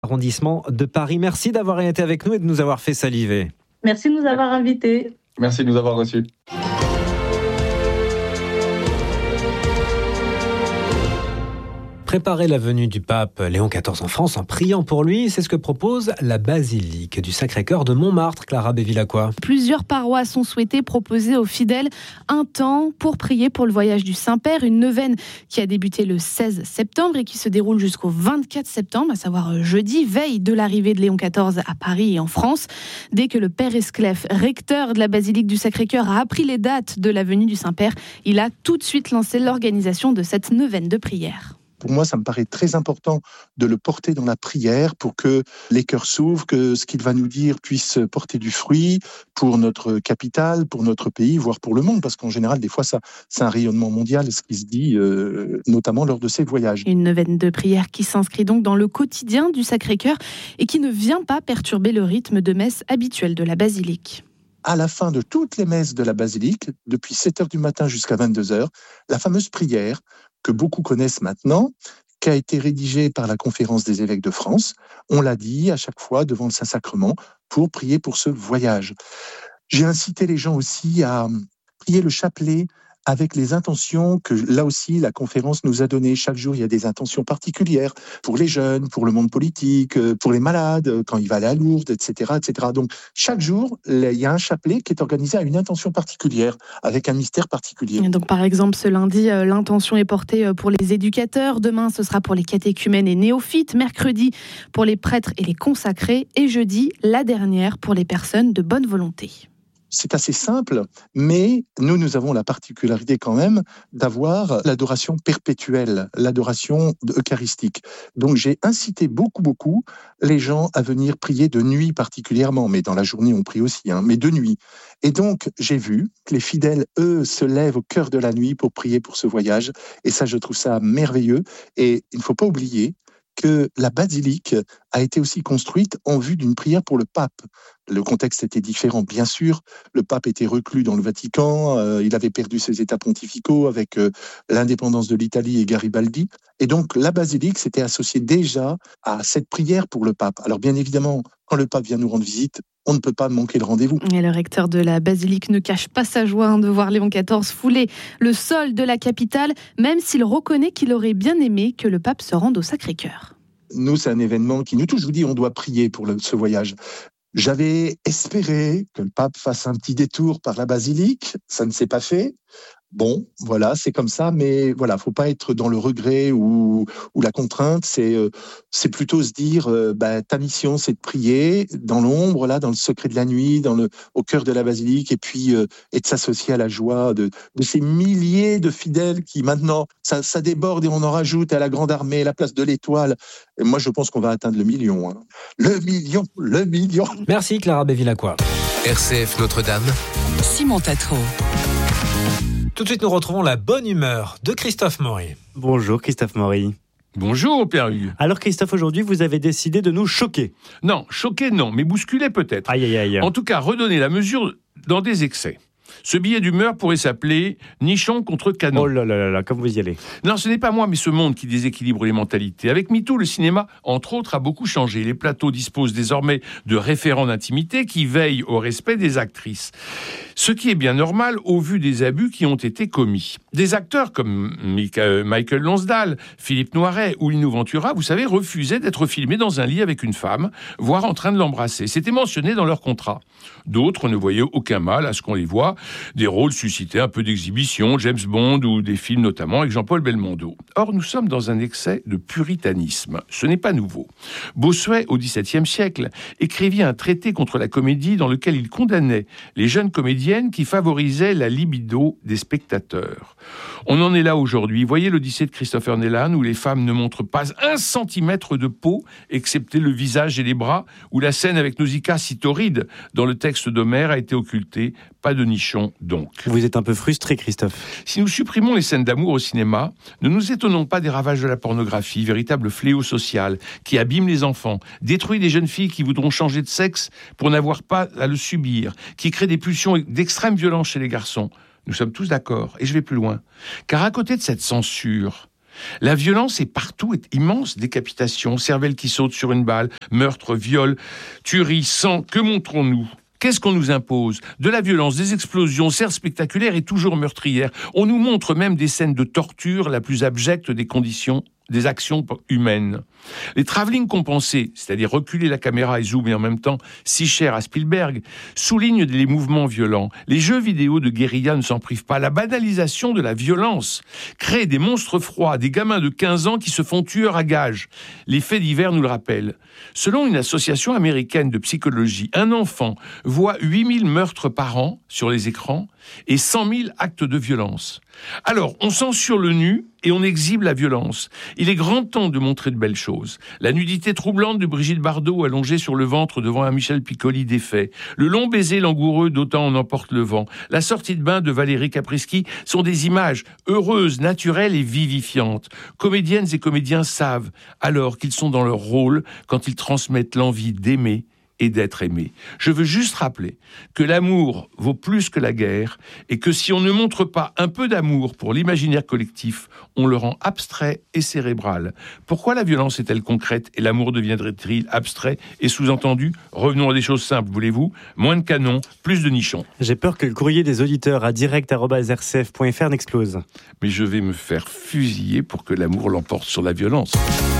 Arrondissement de Paris. Merci d'avoir été avec nous et de nous avoir fait saliver. Merci de nous avoir invités. Merci de nous avoir reçus. Préparer la venue du pape Léon XIV en France en priant pour lui, c'est ce que propose la basilique du Sacré-Cœur de Montmartre, Clara Bevilacqua. Plusieurs paroisses ont souhaité proposer aux fidèles un temps pour prier pour le voyage du Saint-Père, une neuvaine qui a débuté le 16 septembre et qui se déroule jusqu'au 24 septembre, à savoir jeudi, veille de l'arrivée de Léon XIV à Paris et en France. Dès que le Père Escleffe, recteur de la basilique du Sacré-Cœur, a appris les dates de la venue du Saint-Père, il a tout de suite lancé l'organisation de cette neuvaine de prière. Pour moi, ça me paraît très important de le porter dans la prière pour que les cœurs s'ouvrent, que ce qu'il va nous dire puisse porter du fruit pour notre capitale, pour notre pays, voire pour le monde. Parce qu'en général, des fois, c'est un rayonnement mondial, ce qui se dit, notamment lors de ces voyages. Une neuvaine de prière qui s'inscrit donc dans le quotidien du Sacré-Cœur et qui ne vient pas perturber le rythme de messe habituel de la basilique. À la fin de toutes les messes de la basilique, depuis 7h du matin jusqu'à 22h, la fameuse prière que beaucoup connaissent maintenant, qui a été rédigée par la Conférence des évêques de France, on l'a dit à chaque fois devant le Saint-Sacrement, pour prier pour ce voyage. J'ai incité les gens aussi à prier le chapelet avec les intentions que, là aussi, la conférence nous a données. Chaque jour, il y a des intentions particulières pour les jeunes, pour le monde politique, pour les malades, quand il va aller à Lourdes, etc., etc. Donc, chaque jour, il y a un chapelet qui est organisé à une intention particulière, avec un mystère particulier. Et donc, par exemple, ce lundi, l'intention est portée pour les éducateurs. Demain, ce sera pour les catéchumènes et néophytes. Mercredi, pour les prêtres et les consacrés. Et jeudi, la dernière pour les personnes de bonne volonté. C'est assez simple, mais nous avons la particularité quand même d'avoir l'adoration perpétuelle, l'adoration eucharistique. Donc j'ai incité beaucoup les gens à venir prier de nuit particulièrement, mais dans la journée on prie aussi, mais de nuit. Et donc j'ai vu que les fidèles, eux, se lèvent au cœur de la nuit pour prier pour ce voyage, et ça je trouve ça merveilleux. Et il ne faut pas oublier que la basilique a été aussi construite en vue d'une prière pour le pape. Le contexte était différent, bien sûr. Le pape était reclus dans le Vatican, il avait perdu ses états pontificaux avec l'indépendance de l'Italie et Garibaldi. Et donc la basilique s'était associée déjà à cette prière pour le pape. Alors bien évidemment, quand le pape vient nous rendre visite, on ne peut pas manquer le rendez-vous. Et le recteur de la basilique ne cache pas sa joie de voir Léon XIV fouler le sol de la capitale, même s'il reconnaît qu'il aurait bien aimé que le pape se rende au Sacré-Cœur. Nous, c'est un événement qui nous touche. Je vous dis, on doit prier pour ce voyage. J'avais espéré que le pape fasse un petit détour par la basilique. Ça ne s'est pas fait. Bon, voilà, c'est comme ça, mais voilà, faut pas être dans le regret ou la contrainte. C'est plutôt se dire, ta mission, c'est de prier dans l'ombre, là, dans le secret de la nuit, au cœur de la basilique, et puis et de s'associer à la joie de ces milliers de fidèles qui maintenant ça déborde et on en rajoute à la grande armée, la place de l'Étoile. Et moi, je pense qu'on va atteindre le million. Le million. Merci Clara Bevilacqua. RCF Notre-Dame. Simon Tatro. Tout de suite, nous retrouvons la bonne humeur de Christophe Maury. Bonjour Christophe Maury. Bonjour Pierre-Hugues. Alors Christophe, aujourd'hui, vous avez décidé de nous choquer. Non, choquer non, mais bousculer peut-être. Aïe. En tout cas, redonner la mesure dans des excès. Ce billet d'humeur pourrait s'appeler « Nichon contre canon ». Oh là, comme vous y allez. Non, ce n'est pas moi, mais ce monde qui déséquilibre les mentalités. Avec MeToo, le cinéma, entre autres, a beaucoup changé. Les plateaux disposent désormais de référents d'intimité qui veillent au respect des actrices. Ce qui est bien normal au vu des abus qui ont été commis. Des acteurs comme Michael Lonsdale, Philippe Noiret ou Lino Ventura, vous savez, refusaient d'être filmés dans un lit avec une femme, voire en train de l'embrasser. C'était mentionné dans leur contrat. D'autres ne voyaient aucun mal à ce qu'on les voit. Des rôles suscitaient un peu d'exhibition, James Bond ou des films notamment avec Jean-Paul Belmondo. Or, nous sommes dans un excès de puritanisme. Ce n'est pas nouveau. Bossuet, au XVIIe siècle, écrivit un traité contre la comédie dans lequel il condamnait les jeunes comédiennes qui favorisaient la libido des spectateurs. On en est là aujourd'hui. Voyez l'Odyssée de Christopher Nolan où les femmes ne montrent pas 1 centimètre de peau, excepté le visage et les bras, où la scène avec Nausicaa si torride dans le texte d'Homère a été occultée. Pas de nichon, donc. Vous êtes un peu frustré, Christophe. Si nous supprimons les scènes d'amour au cinéma, ne nous étonnons pas des ravages de la pornographie, véritable fléau social, qui abîme les enfants, détruit des jeunes filles qui voudront changer de sexe pour n'avoir pas à le subir, qui crée des pulsions d'extrême violence chez les garçons. Nous sommes tous d'accord, et je vais plus loin. Car à côté de cette censure, La violence est partout, est immense. Décapitation, cervelle qui saute sur une balle, meurtre, viol, tuerie, sang. Que montrons-nous ? Qu'est-ce qu'on nous impose ? De la violence, des explosions, certes spectaculaires et toujours meurtrières. On nous montre même des scènes de torture, la plus abjecte des actions humaines. Les travelling compensés, c'est-à-dire reculer la caméra et zoomer en même temps, si cher à Spielberg, soulignent les mouvements violents. Les jeux vidéo de guérilla ne s'en privent pas. La banalisation de la violence crée des monstres froids, des gamins de 15 ans qui se font tueurs à gages. Les faits divers nous le rappellent. Selon une association américaine de psychologie, un enfant voit 8000 meurtres par an sur les écrans et 100 000 actes de violence. Alors, on censure le nu et on exhibe la violence. Il est grand temps de montrer de belles choses. La nudité troublante de Brigitte Bardot allongée sur le ventre devant un Michel Piccoli défait. Le long baiser langoureux d'Autant en emporte le vent. La sortie de bain de Valérie Caprisky sont des images heureuses, naturelles et vivifiantes. Comédiennes et comédiens savent, alors qu'ils sont dans leur rôle, quand ils transmettent l'envie d'aimer et d'être aimé. Je veux juste rappeler que l'amour vaut plus que la guerre et que si on ne montre pas un peu d'amour pour l'imaginaire collectif, on le rend abstrait et cérébral. Pourquoi la violence est-elle concrète et l'amour deviendrait-il abstrait et sous-entendu ? Revenons à des choses simples, voulez-vous ? Moins de canons, plus de nichons. J'ai peur que le courrier des auditeurs à direct@rcf.fr n'explose. Mais je vais me faire fusiller pour que l'amour l'emporte sur la violence.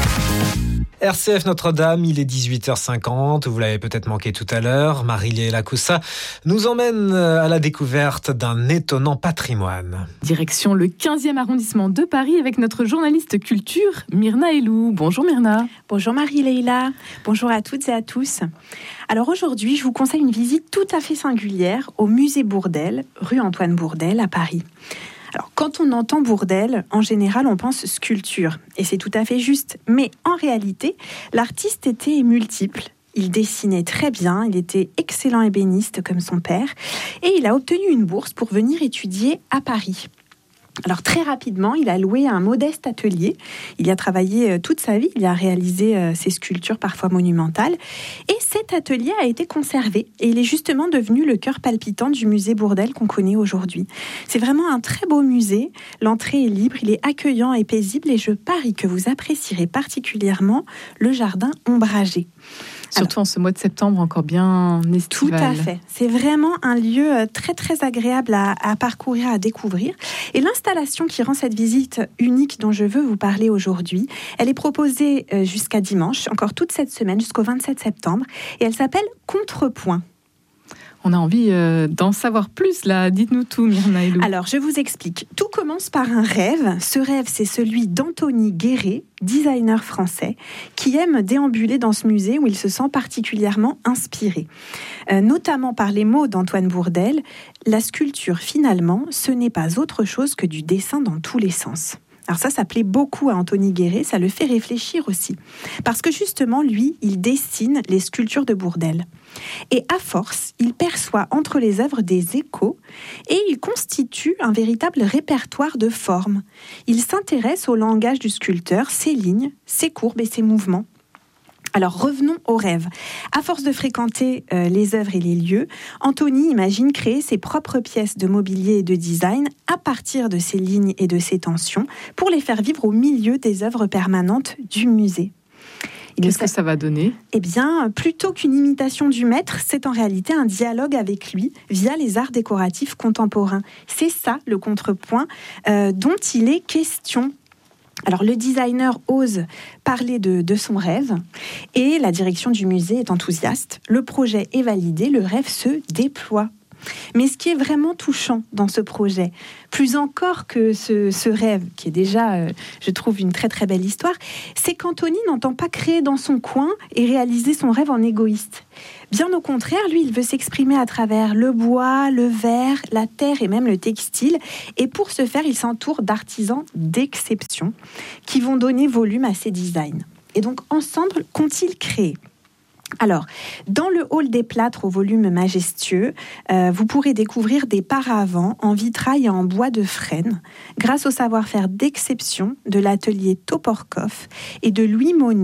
RCF Notre-Dame, il est 18h50, vous l'avez peut-être manqué tout à l'heure. Marie-Léla Coussa nous emmène à la découverte d'un étonnant patrimoine. Direction le 15e arrondissement de Paris avec notre journaliste culture, Myrna Elou. Bonjour Myrna. Bonjour Marie-Léla, bonjour à toutes et à tous. Alors aujourd'hui, je vous conseille une visite tout à fait singulière au musée Bourdelle, rue Antoine Bourdelle à Paris. Alors, quand on entend Bourdelle, en général, on pense sculpture. Et c'est tout à fait juste. Mais en réalité, l'artiste était multiple. Il dessinait très bien, il était excellent ébéniste comme son père. Et il a obtenu une bourse pour venir étudier à Paris. Alors très rapidement, il a loué un modeste atelier. Il y a travaillé toute sa vie, il a réalisé ses sculptures parfois monumentales. Et cet atelier a été conservé et il est justement devenu le cœur palpitant du musée Bourdelle qu'on connaît aujourd'hui. C'est vraiment un très beau musée. L'entrée est libre, il est accueillant et paisible et je parie que vous apprécierez particulièrement le jardin ombragé. Surtout en ce mois de septembre, encore bien estival. Tout à fait. C'est vraiment un lieu très très agréable à parcourir, à découvrir. Et l'installation qui rend cette visite unique dont je veux vous parler aujourd'hui, elle est proposée jusqu'à dimanche, encore toute cette semaine, jusqu'au 27 septembre. Et elle s'appelle Contrepoint. On a envie d'en savoir plus, là. Dites-nous tout, Myrna Elou. Alors, je vous explique. Tout commence par un rêve. Ce rêve, c'est celui d'Anthony Guéret, designer français, qui aime déambuler dans ce musée où il se sent particulièrement inspiré. Notamment par les mots d'Antoine Bourdelle, la sculpture, finalement, ce n'est pas autre chose que du dessin dans tous les sens. Alors ça plaît beaucoup à Anthony Guéret, ça le fait réfléchir aussi. Parce que justement, lui, il dessine les sculptures de Bourdelle. Et à force, il perçoit entre les œuvres des échos et il constitue un véritable répertoire de formes. Il s'intéresse au langage du sculpteur, ses lignes, ses courbes et ses mouvements. Alors revenons au rêve. À force de fréquenter les œuvres et les lieux, Anthony imagine créer ses propres pièces de mobilier et de design à partir de ces lignes et de ces tensions pour les faire vivre au milieu des œuvres permanentes du musée. Qu'est-ce que ça va donner ? Eh bien, plutôt qu'une imitation du maître, c'est en réalité un dialogue avec lui via les arts décoratifs contemporains. C'est ça le contrepoint dont il est question. Alors, le designer ose parler de son rêve et la direction du musée est enthousiaste. Le projet est validé, le rêve se déploie. Mais ce qui est vraiment touchant dans ce projet, plus encore que ce rêve, qui est déjà, je trouve, une très très belle histoire, c'est qu'Anthony n'entend pas créer dans son coin et réaliser son rêve en égoïste. Bien au contraire, lui, il veut s'exprimer à travers le bois, le verre, la terre et même le textile. Et pour ce faire, il s'entoure d'artisans d'exception qui vont donner volume à ses designs. Et donc, ensemble, qu'ont-ils créé ? Alors, dans le hall des plâtres au volume majestueux, vous pourrez découvrir des paravents en vitrail et en bois de frêne, grâce au savoir-faire d'exception de l'atelier Toporkov et de Louis Monnier,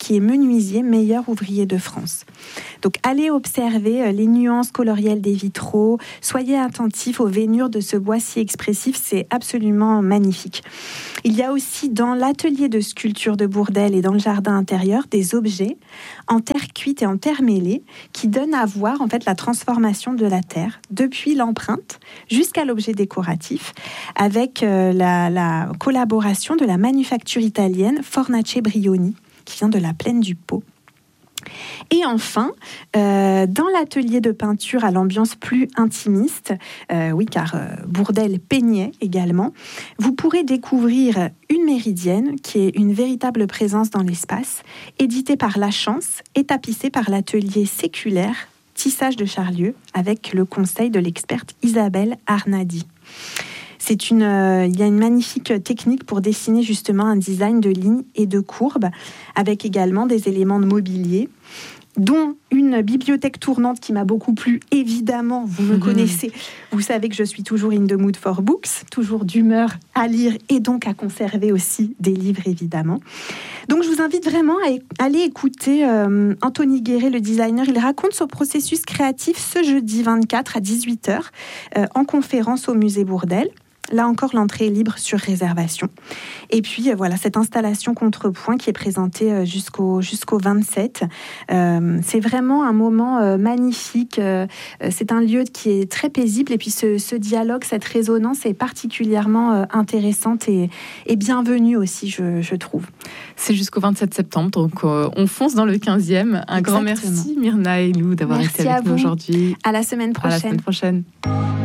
qui est menuisier, meilleur ouvrier de France. Donc allez observer les nuances colorielles des vitraux, soyez attentifs aux veinures de ce bois si expressif, c'est absolument magnifique. Il y a aussi dans l'atelier de sculpture de Bourdelle et dans le jardin intérieur des objets en terre cuite et en terre mêlée qui donnent à voir en fait la transformation de la terre depuis l'empreinte jusqu'à l'objet décoratif avec la collaboration de la manufacture italienne Fornace Brioni qui vient de la plaine du Pô. Et enfin, dans l'atelier de peinture à l'ambiance plus intimiste, oui, car Bourdelle peignait également, vous pourrez découvrir une méridienne qui est une véritable présence dans l'espace, éditée par La Chance et tapissée par l'atelier séculaire Tissage de Charlieu avec le conseil de l'experte Isabelle Arnadi. Il y a une magnifique technique pour dessiner justement un design de lignes et de courbes, avec également des éléments de mobilier, dont une bibliothèque tournante qui m'a beaucoup plu. Évidemment, vous me connaissez, vous savez que je suis toujours in the mood for books, toujours d'humeur à lire et donc à conserver aussi des livres, évidemment. Donc, je vous invite vraiment à aller écouter Anthony Guéret, le designer. Il raconte son processus créatif ce jeudi 24 à 18h en conférence au musée Bourdelle. Là encore, l'entrée est libre sur réservation. Et puis, voilà, cette installation contrepoint qui est présentée jusqu'au 27. C'est vraiment un moment magnifique. C'est un lieu qui est très paisible. Et puis, ce dialogue, cette résonance est particulièrement intéressante et bienvenue aussi, je trouve. C'est jusqu'au 27 septembre, donc on fonce dans le 15e. Un grand merci, Myrna Aylou, d'avoir été avec nous aujourd'hui. À la semaine prochaine. À la semaine prochaine.